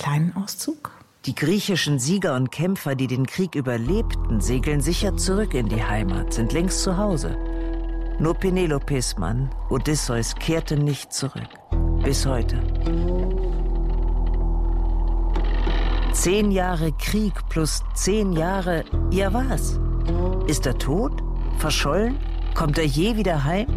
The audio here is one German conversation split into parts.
kleinen Auszug? Die griechischen Sieger und Kämpfer, die den Krieg überlebten, segeln sicher zurück in die Heimat, sind längst zu Hause. Nur Penelopes Mann, Odysseus, kehrte nicht zurück. Bis heute. 10 Jahre Krieg plus 10 Jahre, ja was? Ist er tot? Verschollen? Kommt er je wieder heim?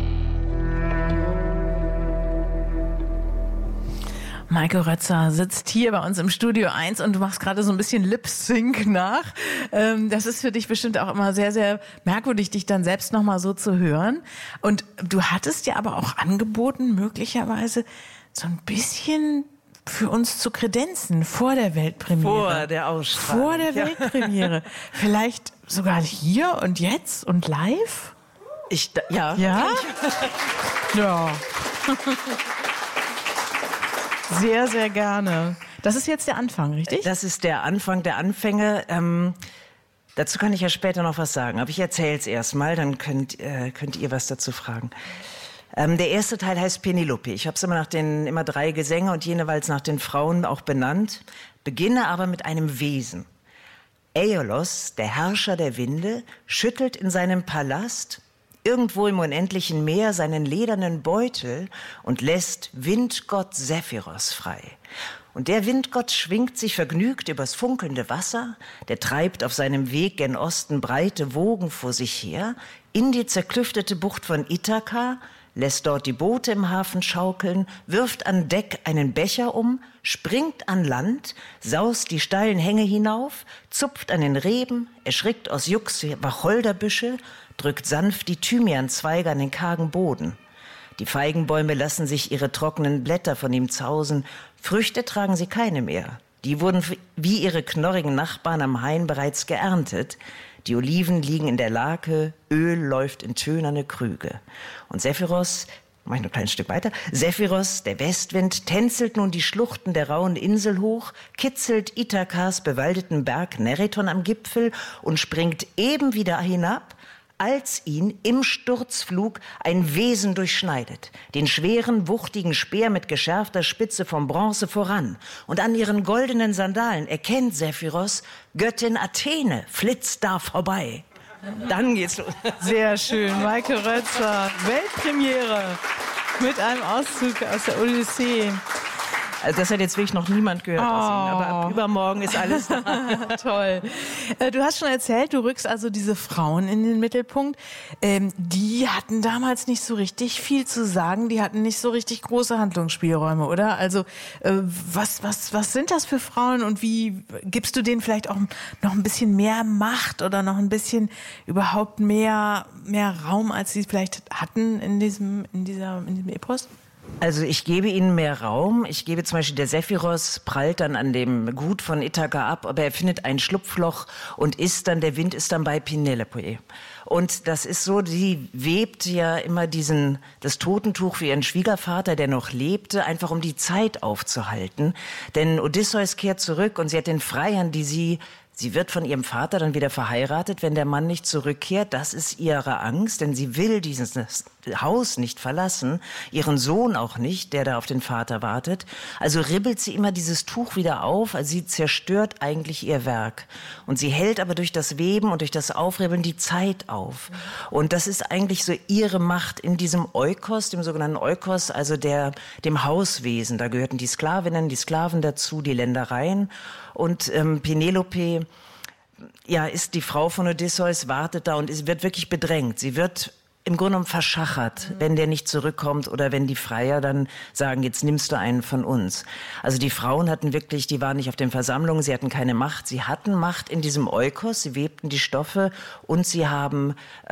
Maike Rötzer sitzt hier bei uns im Studio 1 und du machst gerade so ein bisschen Lip-Sync nach. Das ist für dich bestimmt auch immer sehr, sehr merkwürdig, dich dann selbst nochmal so zu hören. Und du hattest ja aber auch angeboten, möglicherweise so ein bisschen für uns zu kredenzen vor der Weltpremiere. Vor der Ausstrahlung. Vor der Weltpremiere. Vielleicht sogar hier und jetzt und live? Ja. Ja? Ja. Sehr, sehr gerne. Das ist jetzt der Anfang, richtig? Das ist der Anfang der Anfänge. Dazu kann ich ja später noch was sagen. Aber ich erzähle es erst mal, dann könnt ihr was dazu fragen. Der erste Teil heißt Penelope. Ich habe es immer 3 Gesänge und jeweils nach den Frauen auch benannt. Beginne aber mit einem Wesen. Aeolos, der Herrscher der Winde, schüttelt in seinem Palast irgendwo im unendlichen Meer seinen ledernen Beutel und lässt Windgott Zephyros frei. Und der Windgott schwingt sich vergnügt übers funkelnde Wasser, der treibt auf seinem Weg gen Osten breite Wogen vor sich her, in die zerklüftete Bucht von Ithaka, lässt dort die Boote im Hafen schaukeln, wirft an Deck einen Becher um, springt an Land, saust die steilen Hänge hinauf, zupft an den Reben, erschrickt aus Jux Wacholderbüsche, drückt sanft die Thymianzweige an den kargen Boden. Die Feigenbäume lassen sich ihre trockenen Blätter von ihm zausen, Früchte tragen sie keine mehr. Die wurden wie ihre knorrigen Nachbarn am Hain bereits geerntet. Die Oliven liegen in der Lake, Öl läuft in tönerne Krüge. Und Zephyros, mach ich noch ein kleines Stück weiter, Zephyros, der Westwind, tänzelt nun die Schluchten der rauen Insel hoch, kitzelt Ithakas bewaldeten Berg Neriton am Gipfel und springt eben wieder hinab, als ihn im Sturzflug ein Wesen durchschneidet, den schweren, wuchtigen Speer mit geschärfter Spitze vom Bronze voran. Und an ihren goldenen Sandalen erkennt Zephyros, Göttin Athene flitzt da vorbei. Dann geht's los. Sehr schön, Maike Rötzer, Weltpremiere mit einem Auszug aus der Odyssee. Also das hat jetzt wirklich noch niemand gehört aus Ihnen, aber ab übermorgen ist alles da. Toll. Du hast schon erzählt, du rückst also diese Frauen in den Mittelpunkt. Die hatten damals nicht so richtig viel zu sagen, die hatten nicht so richtig große Handlungsspielräume, oder? Also was sind das für Frauen und wie gibst du denen vielleicht auch noch ein bisschen mehr Macht oder noch ein bisschen überhaupt mehr Raum, als sie vielleicht hatten in diesem Epos? Also ich gebe ihnen mehr Raum. Ich gebe zum Beispiel, der Zephyros prallt dann an dem Gut von Ithaka ab, aber er findet ein Schlupfloch und der Wind ist dann bei Penelope. Und das ist so, sie webt ja immer das Totentuch für ihren Schwiegervater, der noch lebte, einfach um die Zeit aufzuhalten. Denn Odysseus kehrt zurück und sie hat den Freiern, Sie wird von ihrem Vater dann wieder verheiratet, wenn der Mann nicht zurückkehrt. Das ist ihre Angst, denn sie will dieses Haus nicht verlassen, ihren Sohn auch nicht, der da auf den Vater wartet. Also ribbelt sie immer dieses Tuch wieder auf, also sie zerstört eigentlich ihr Werk. Und sie hält aber durch das Weben und durch das Aufribbeln die Zeit auf. Und das ist eigentlich so ihre Macht in diesem Oikos, dem sogenannten Oikos, also dem Hauswesen. Da gehörten die Sklavinnen, die Sklaven dazu, die Ländereien. Und Penelope ist die Frau von Odysseus, wartet da und wird wirklich bedrängt. Sie wird im Grunde genommen verschachert, wenn der nicht zurückkommt oder wenn die Freier dann sagen, jetzt nimmst du einen von uns. Also die Frauen die waren nicht auf den Versammlungen, sie hatten keine Macht. Sie hatten Macht in diesem Oikos, sie webten die Stoffe und sie haben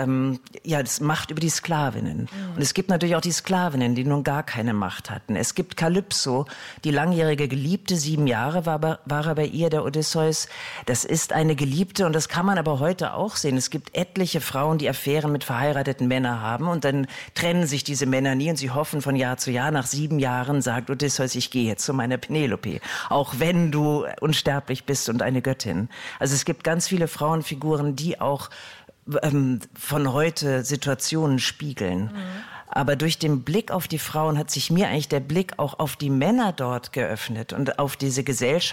das Macht über die Sklavinnen. Und es gibt natürlich auch die Sklavinnen, die nun gar keine Macht hatten. Es gibt Kalypso, die langjährige Geliebte, 7 Jahre war er bei ihr, der Odysseus. Das ist eine Geliebte und das kann man aber heute auch sehen. Es gibt etliche Frauen, die Affären mit verheirateten Männern haben und dann trennen sich diese Männer nie und sie hoffen von Jahr zu Jahr. Nach 7 Jahren sagt Odysseus, ich gehe jetzt zu meiner Penelope, auch wenn du unsterblich bist und eine Göttin. Also es gibt ganz viele Frauenfiguren, die auch von heute Situationen spiegeln. Aber durch den Blick auf die Frauen hat sich mir eigentlich der Blick auch auf die Männer dort geöffnet und auf diese Gesellschaft.